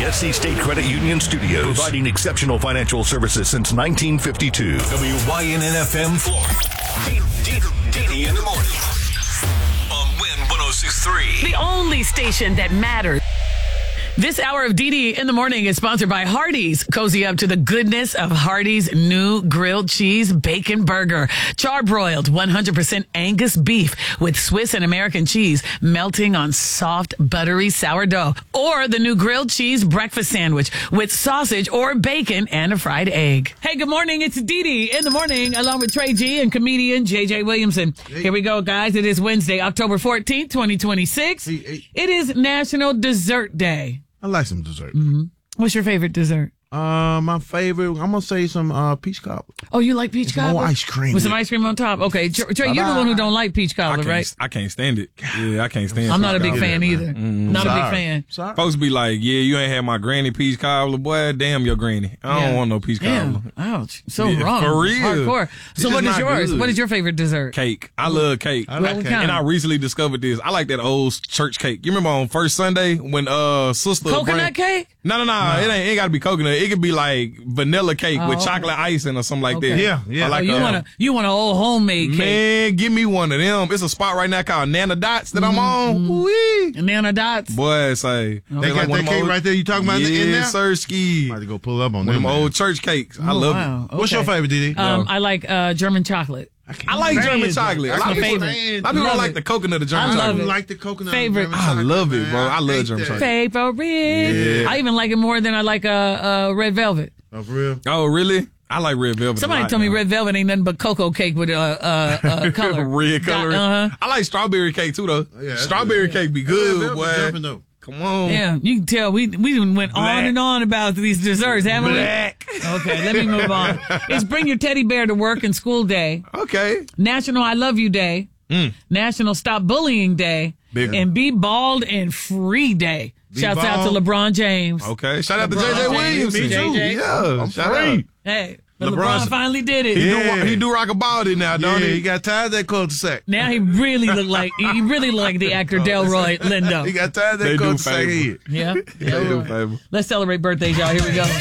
the SC State Credit Union Studios, providing exceptional financial services since 1952. WYNN-FM Florida. Didi in the morning. On Win 106.3. The only station that matters. This hour of Didi in the Morning is sponsored by Hardee's. Cozy up to the goodness of Hardee's new grilled cheese bacon burger. Charbroiled 100% Angus beef with Swiss and American cheese melting on soft, buttery sourdough. Or the new grilled cheese breakfast sandwich with sausage or bacon and a fried egg. Hey, good morning. It's Didi in the Morning along with Trey G and comedian JJ Williamson. Hey. Here we go, guys. It is Wednesday, October 14th, 2026. It is National Dessert Day. I like some dessert. Mm-hmm. What's your favorite dessert? My favorite, I'm going to say some peach cobbler. Oh, you like peach cobbler? More ice cream. With some ice cream on top. Okay. Trey, you're the one who don't like peach cobbler, right? I can't stand it. Yeah, I can't stand it. I'm not a big fan either. Not a big fan. Sorry. Folks be like, yeah, you ain't had my granny peach cobbler. Boy, damn your granny. I don't want no peach cobbler. Ouch. So wrong. For real. Hardcore. So what is yours? Good. What is your favorite dessert? Cake. I love cake. I like cake. And I recently discovered this. I like that old church cake. You remember on first Sunday when sister Coconut cake? No. It ain't got to be coconut. It could be like vanilla cake with chocolate icing or something like that. Yeah. I like you want an old homemade cake? Man, give me one of them. It's a spot right now called Nana Dots that I'm on. Wee. Nana Dots. Boy, say They got that cake right there you talking about in there? Yes, sir, ski. I'm about to go pull up on One of them. them old church cakes. I love it. Okay. What's your favorite, Didi? I like German chocolate. I like German chocolate. That's my favorite. A lot of people don't like the coconut of German I love chocolate. it. like the coconut. Favorite. I love it, bro. I love German chocolate. Favorite. Yeah. I even like it more than I like red velvet. Oh, for real? Oh, really? I like red velvet. Somebody told me red velvet ain't nothing but cocoa cake with color. Red color. I like strawberry cake too, though. Yeah, strawberry cake be good, boy. Jumping, though. Come on. Yeah, you can tell we went on and on about these desserts, haven't Black. we? Okay, let me move on. It's Bring Your Teddy Bear to Work and School Day. Okay. National I Love You Day. National Stop Bullying Day. Big. And Be Bald and Free Day. Shouts out to LeBron James. Okay. Shout out to LeBron JJ Williams. James. Me too. JJ. Yeah. I'm Shout free. out. Hey, but LeBron's- LeBron finally did it. He do rock a body now, don't Yeah, he? he got tired of that cul-de-sac. Now he really looked like the actor Delroy Lindo. He got tired of that They do cul-de-sac favor. head. Yeah. They do favor. Let's celebrate birthdays, y'all. Here we go.